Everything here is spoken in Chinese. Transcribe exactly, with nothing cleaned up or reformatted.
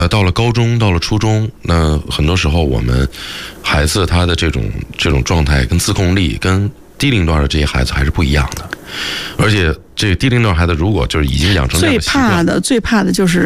呃，到了高中，到了初中，那很多时候我们孩子他的这种这种状态跟自控力跟低龄段的这些孩子还是不一样的，而且这个低龄段孩子如果就是已经养成这样最的习惯， 怕的最怕的就是